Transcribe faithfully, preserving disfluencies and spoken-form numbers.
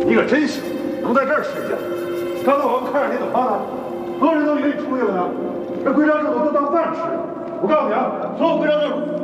你可真行，能在这儿睡觉。刚才我们看着你怎么了？所有人都以为你出去了呢。这规章制度都当饭吃。我告诉你啊，所有规章制度